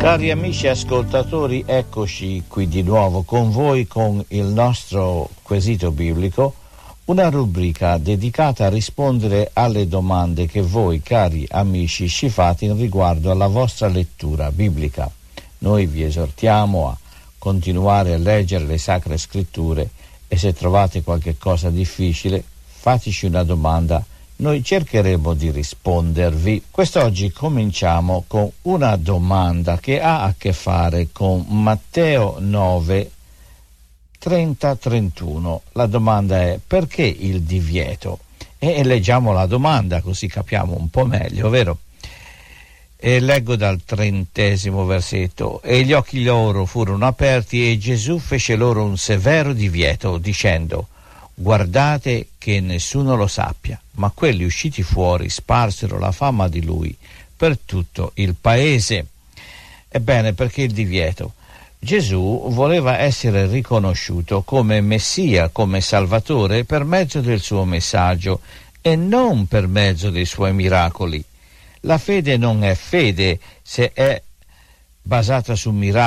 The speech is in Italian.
Cari amici ascoltatori, eccoci qui di nuovo con voi con il nostro quesito biblico, una rubrica dedicata a rispondere alle domande che voi, cari amici, ci fate in riguardo alla vostra lettura biblica. Noi vi esortiamo a continuare a leggere le Sacre Scritture e se trovate qualche cosa difficile, fateci una domanda. Noi cercheremo di rispondervi. Quest'oggi cominciamo con una domanda che ha a che fare con Matteo 9, 30-31. La domanda è: perché il divieto? E leggiamo la domanda così capiamo un po' meglio, vero? E leggo dal 30° versetto. E gli occhi loro furono aperti e Gesù fece loro un severo divieto, dicendo: guardate che nessuno lo sappia. Ma quelli usciti fuori sparsero la fama di lui per tutto il paese. Ebbene, perché il divieto? Gesù voleva essere riconosciuto come Messia, come Salvatore, per mezzo del suo messaggio e non per mezzo dei suoi miracoli. La fede non è fede se è basata su miracoli